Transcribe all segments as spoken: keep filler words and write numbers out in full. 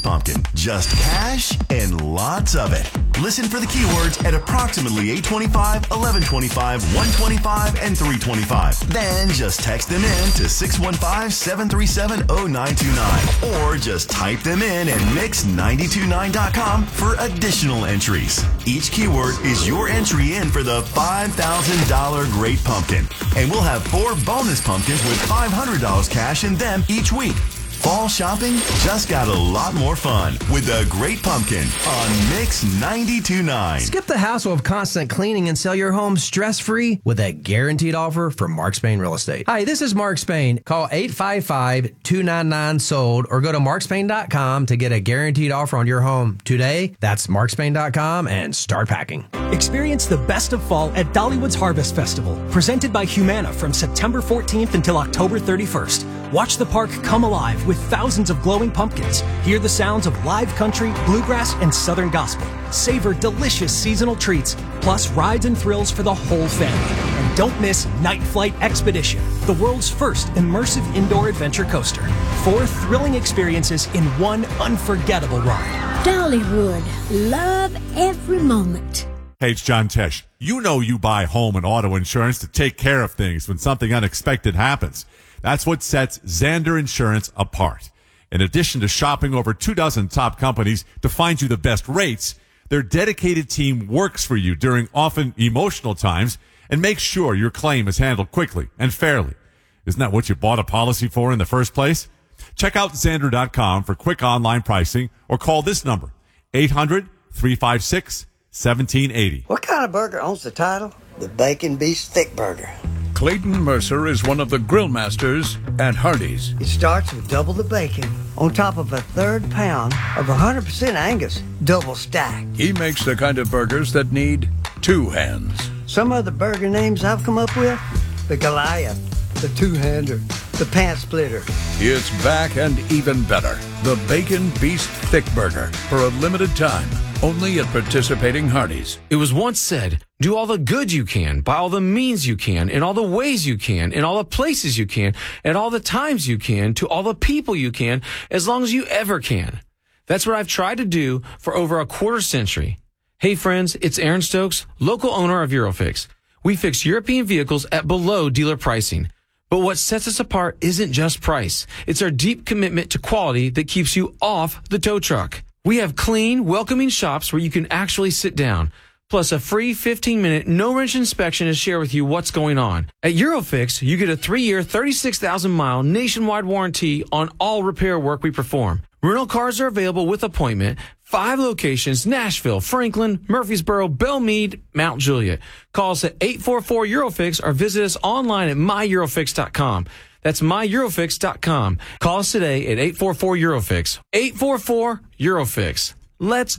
pumpkin. Just cash and lots of it. Listen for the keywords at approximately eight twenty-five, eleven twenty-five, one twenty-five, and three twenty-five. Then just text them in to six one five, seven three seven, zero nine two nine. Or just type them in at mix nine two nine dot com for additional entries. Each keyword is your entry in for the five thousand dollars Great Pumpkin. And we'll have four bonus pumpkins with five hundred dollars cash in them each week. Fall shopping just got a lot more fun with the Great Pumpkin on Mix ninety-two point nine. Skip the hassle of constant cleaning and sell your home stress-free with a guaranteed offer from Mark Spain Real Estate. Hi, this is Mark Spain. Call eight five five, two nine nine, sold or go to mark spain dot com to get a guaranteed offer on your home today. That's mark spain dot com and start packing. Experience the best of fall at Dollywood's Harvest Festival, presented by Humana from September fourteenth until October thirty-first. Watch the park come alive with thousands of glowing pumpkins. Hear the sounds of live country, bluegrass, and southern gospel. Savor delicious seasonal treats, plus rides and thrills for the whole family. And don't miss Night Flight Expedition, the world's first immersive indoor adventure coaster. Four thrilling experiences in one unforgettable ride. Dollywood, love every moment. Hey, it's John Tesh. You know you buy home and auto insurance to take care of things when something unexpected happens. That's what sets Zander Insurance apart. In addition to shopping over two dozen top companies to find you the best rates, their dedicated team works for you during often emotional times and makes sure your claim is handled quickly and fairly. Isn't that what you bought a policy for in the first place? Check out Zander dot com for quick online pricing or call this number, eight hundred, three five six, one seven eight zero. What kind of burger owns the title? The Bacon Beast Thick Burger. Clayton Mercer is one of the grill masters at Hardee's. It starts with double the bacon on top of a third pound of one hundred percent Angus, double stacked. He makes the kind of burgers that need two hands. Some of the burger names I've come up with, the Goliath, the two-hander, the pant splitter. It's back and even better. The Bacon Beast Thick Burger for a limited time. Only at participating Hardee's. It was once said, do all the good you can, by all the means you can, in all the ways you can, in all the places you can, at all the times you can, to all the people you can, as long as you ever can. That's what I've tried to do for over a quarter century. Hey friends, it's Aaron Stokes, local owner of Eurofix. We fix European vehicles at below dealer pricing. But what sets us apart isn't just price. It's our deep commitment to quality that keeps you off the tow truck. We have clean, welcoming shops where you can actually sit down, plus a free fifteen minute no-wrench inspection to share with you what's going on. At Eurofix, you get a three-year, thirty-six thousand mile nationwide warranty on all repair work we perform. Rental cars are available with appointment. Five locations: Nashville, Franklin, Murfreesboro, Belmead, Mount Juliet. Call us at eight four four Eurofix or visit us online at my eurofix dot com. That's my eurofix dot com. Call us today at eight four four Eurofix. eight four four Eurofix. Let's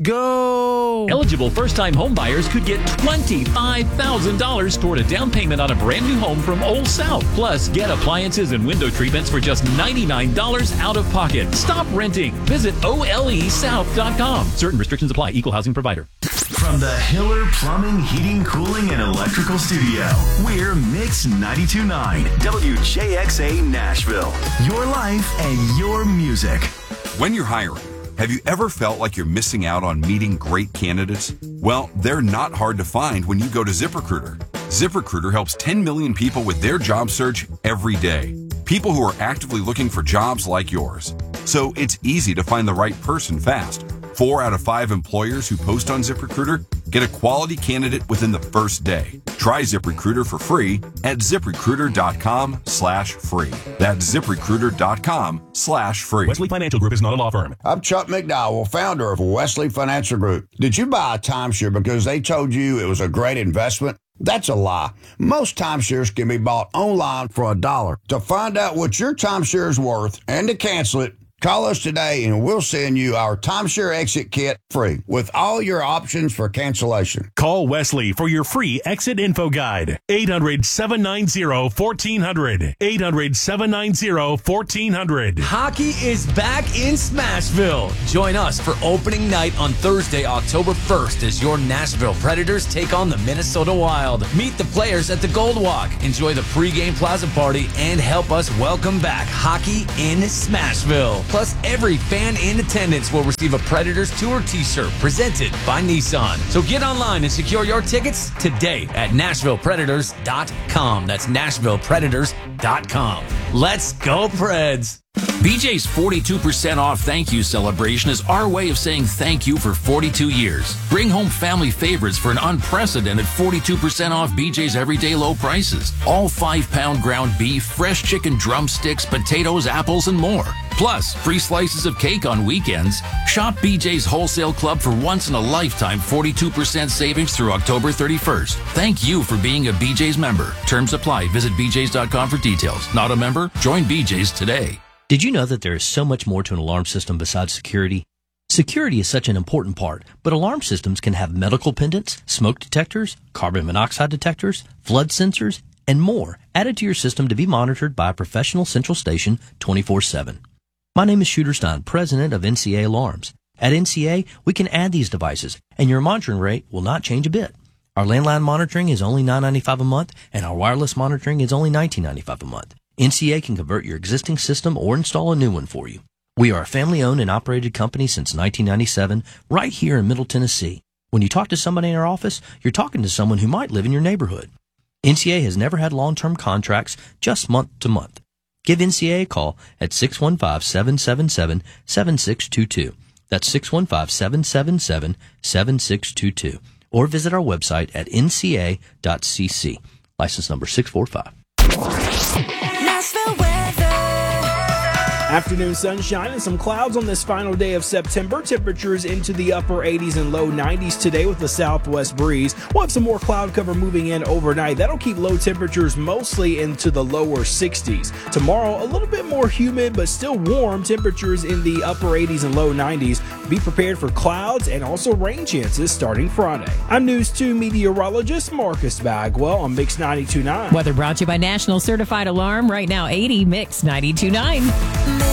go! Eligible first-time home buyers could get twenty-five thousand dollars toward a down payment on a brand new home from Old South. Plus, get appliances and window treatments for just ninety-nine dollars out of pocket. Stop renting. Visit O L E south dot com. Certain restrictions apply. Equal housing provider. From the Hiller Plumbing, Heating, Cooling, and Electrical Studio, we're Mix ninety-two point nine, W J X A Nashville. Your life and your music. When you're hiring, have you ever felt like you're missing out on meeting great candidates? Well, they're not hard to find when you go to ZipRecruiter. ZipRecruiter helps ten million people with their job search every day. People who are actively looking for jobs like yours. So it's easy to find the right person fast. Four out of five employers who post on ZipRecruiter get a quality candidate within the first day. Try ZipRecruiter for free at ZipRecruiter.com slash free. That's ZipRecruiter.com slash free. Wesley Financial Group is not a law firm. I'm Chuck McDowell, founder of Wesley Financial Group. Did you buy a timeshare because they told you it was a great investment? That's a lie. Most timeshares can be bought online for a dollar. To find out what your timeshare is worth and to cancel it, call us today and we'll send you our timeshare exit kit free with all your options for cancellation. Call Wesley for your free exit info guide. eight hundred, seven nine zero, one four zero zero. eight hundred, seven nine zero, one four zero zero. Hockey is back in Smashville. Join us for opening night on Thursday, October first as your Nashville Predators take on the Minnesota Wild. Meet the players at the Gold Walk. Enjoy the pregame plaza party and help us welcome back hockey in Smashville. Plus, every fan in attendance will receive a Predators Tour t-shirt presented by Nissan. So get online and secure your tickets today at Nashville Predators dot com. That's Nashville Predators dot com. Let's go, Preds! B J's forty-two percent off thank you celebration is our way of saying thank you for forty-two years. Bring home family favorites for an unprecedented forty-two percent off B J's everyday low prices. All five pound ground beef, fresh chicken drumsticks, potatoes, apples, and more. Plus, free slices of cake on weekends. Shop B J's Wholesale Club for once-in-a-lifetime forty-two percent savings through October thirty-first. Thank you for being a B J's member. Terms apply. Visit B J's dot com for details. Not a member? Join B J's today. Did you know that there is so much more to an alarm system besides security? Security is such an important part, but alarm systems can have medical pendants, smoke detectors, carbon monoxide detectors, flood sensors, and more added to your system to be monitored by a professional central station twenty-four seven. My name is Shooter Stein, president of N C A Alarms. At N C A, we can add these devices, and your monitoring rate will not change a bit. Our landline monitoring is only nine dollars and ninety-five cents a month, and our wireless monitoring is only nineteen dollars and ninety-five cents a month. N C A can convert your existing system or install a new one for you. We are a family-owned and operated company since nineteen ninety-seven, right here in Middle Tennessee. When you talk to somebody in our office, you're talking to someone who might live in your neighborhood. N C A has never had long-term contracts, just month to month. Give N C A a call at six one five, seven seven seven, seven six two two. That's six one five, seven seven seven, seven six two two. Or visit our website at N C A dot C C. License number six four five. Afternoon sunshine and some clouds on this final day of September. Temperatures into the upper eighties and low nineties today with the southwest breeze. We'll have some more cloud cover moving in overnight. That'll keep low temperatures mostly into the lower sixties. Tomorrow, a little bit more humid but still warm. Temperatures in the upper eighties and low nineties. Be prepared for clouds and also rain chances starting Friday. I'm News two meteorologist Marcus Bagwell on Mix ninety-two point nine. Weather brought to you by National Certified Alarm. Right now, eighty, Mix ninety-two point nine.